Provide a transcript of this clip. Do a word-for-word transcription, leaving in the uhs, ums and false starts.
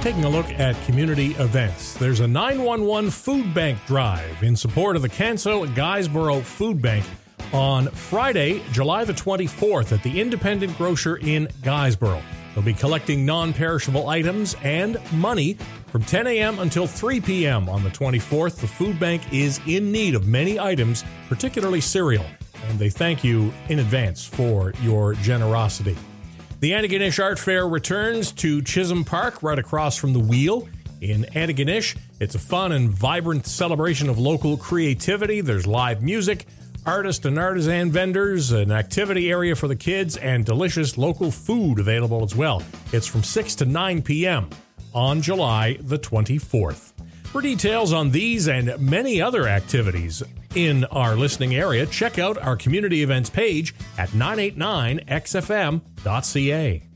taking a look at community events. There's a nine one one food bank drive in support of the Canso Guysborough Food Bank on Friday, July the twenty-fourth at the Independent Grocer in Guysborough. They'll be collecting non-perishable items and money from ten a.m. until three p.m. on the twenty-fourth. The food bank is in need of many items, particularly cereal, and they thank you in advance for your generosity. The Antigonish Art Fair returns to Chisholm Park, right across from the Wheel in Antigonish. It's a fun and vibrant celebration of local creativity. There's live music, artist and artisan vendors, an activity area for the kids, and delicious local food available as well. It's from six to nine p.m. on July the twenty-fourth. For details on these and many other activities in our listening area, check out our community events page at nine eighty-nine x f m dot c a.